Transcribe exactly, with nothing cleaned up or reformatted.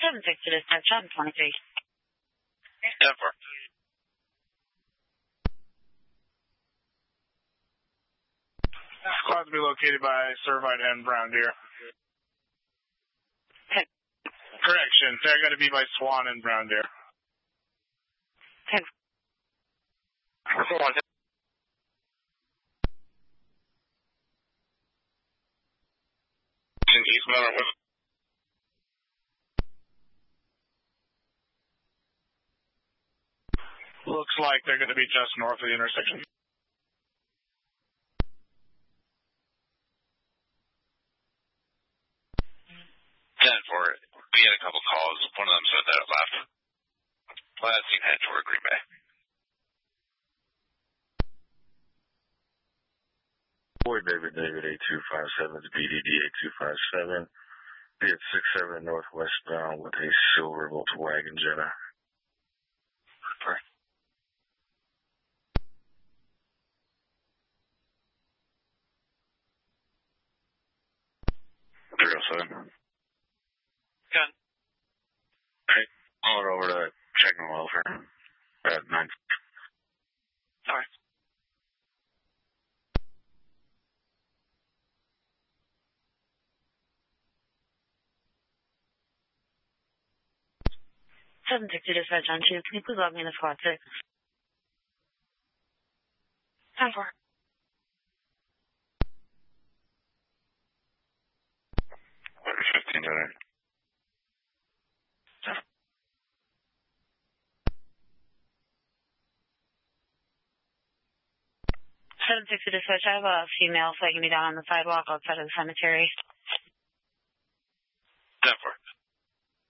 seven six to dispatch, seven twenty-three. ten four. Squad to be located by Servite and Brown Deer. ten. Correction, they're going to be by Swan and Brown Deer. ten. East Miller. Looks like they're going to be just north of the intersection. ten four. We had a couple calls. One of them said that it left. Last seen head toward Green Bay. Boy, David, David, eight two five seven, it's B D D eight two five seven. Be at six seven northwestbound with a silver Volkswagen Jetta. Right. three oh seven. Gun. Alright, I'll it over to checking welfare at nine. Alright. seven six to dispatch on two. Can you please log me in the squad six? ten four. fifteen dollars. seven six to dispatch. I have a female flagging me down on the sidewalk outside of the cemetery.